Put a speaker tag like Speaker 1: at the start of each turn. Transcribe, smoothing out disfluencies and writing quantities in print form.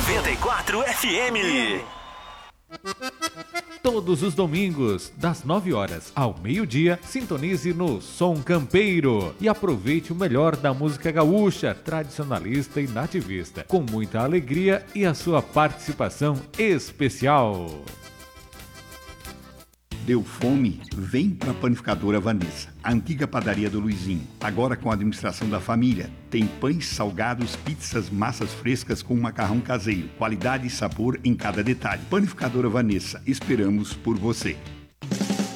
Speaker 1: 94 FM.
Speaker 2: Todos os domingos, das 9 horas ao meio-dia, sintonize no Som Campeiro e aproveite o melhor da música gaúcha, tradicionalista e nativista, com muita alegria e a sua participação especial.
Speaker 3: Deu fome? Vem para a Panificadora Vanessa, a antiga padaria do Luizinho. Agora com a administração da família. Tem pães, salgados, pizzas, massas frescas com macarrão caseiro. Qualidade e sabor em cada detalhe. Panificadora Vanessa, esperamos por você.